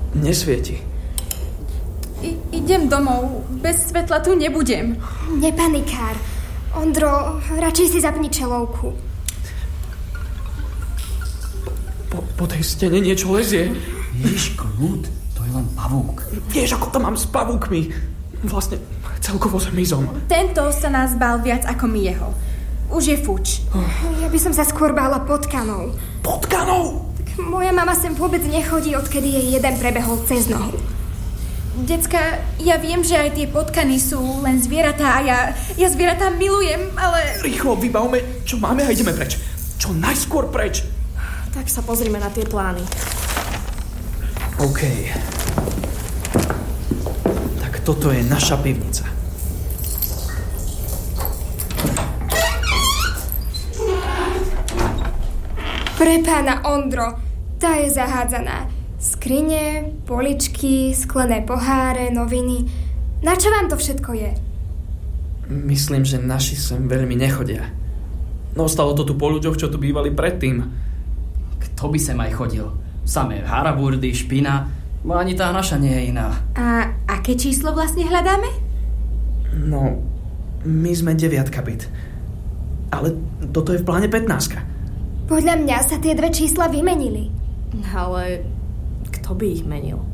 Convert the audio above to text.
nesvieti. Idem domov. Bez svetla tu nebudem. Nepanikár. Ondro, radšej si zapni čelovku. Po tej stene niečo lezie. Víš, kľud, to je len pavúk. Vieš, ako to mám s pavúkmi. Vlastne celkovo s hmyzom. Tento sa nás bál viac ako my jeho. Už je fuč. Ja by som sa skôr bála potkanov. Potkanov? Moja mama sem vôbec nechodí, odkedy jej jeden prebehol cez nohu. Decka, ja viem, že aj tie potkany sú len zvieratá a ja zvieratá milujem, ale... Rýchlo vybavme, čo máme a ideme preč. Čo najskôr preč. Tak sa pozrime na tie plány. OK. Tak toto je naša pivnica. Prepána, Ondro, tá je zahádzaná. Skrine, poličky, sklené poháre, noviny. Na čo vám to všetko je? Myslím, že naši sem veľmi nechodia. No ostalo to tu po ľuďoch, čo tu bývali predtým. Kto by sem aj chodil? Samé haraburdy, špina, ani tá naša nie je iná. A aké číslo vlastne hľadáme? No, my sme 9 byt. Ale toto je v pláne 15. Podľa mňa sa tie dve čísla vymenili. Ale kto by ich menil?